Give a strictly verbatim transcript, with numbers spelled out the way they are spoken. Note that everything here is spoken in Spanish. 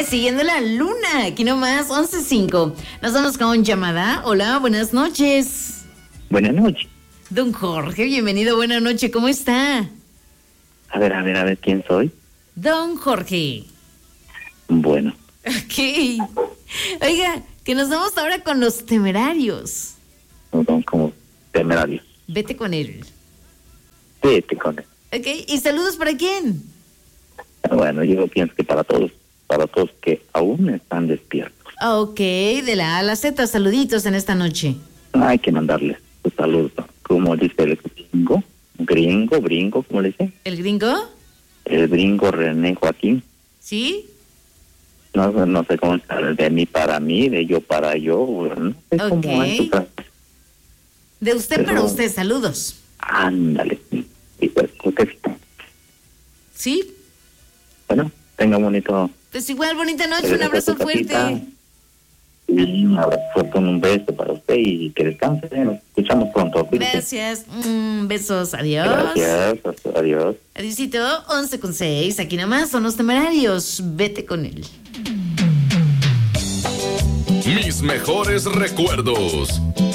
siguiendo la luna. Aquí nomás, once cinco. Nos vamos con llamada. Hola, buenas noches. Buenas noches. Don Jorge, bienvenido, buenas noches. ¿Cómo está? A ver, a ver, a ver, ¿quién soy? Don Jorge. Bueno. Ok. Oiga, que nos vamos ahora con los temerarios. No son como temerarios. Vete con él. Vete con él. Ok, ¿y saludos para quién? Bueno, yo pienso que para todos, para todos que aún están despiertos. Ok, de la A a la Z, saluditos en esta noche. Hay que mandarles sus saludos, como dice el gringo, gringo, gringo, ¿cómo le dice? ¿El gringo? El gringo René Joaquín. ¿Sí? No, no sé cómo está, de mí para mí, de yo para yo, no sé Ok. cómo es. De usted Pero- para usted, saludos. Ándale, sí, y pues, contesta. ¿Sí? Bueno, tenga bonito. Pues igual, bonita noche, un Regresa a abrazo su casita. fuerte. Y un abrazo fuerte, un beso para usted y que descanse. Nos escuchamos pronto. Cuídese. Gracias. Mm, besos, adiós. Gracias. Adiós. Adiósito, once con seis. Aquí nomás son los temerarios. Vete con él. Mis mejores recuerdos.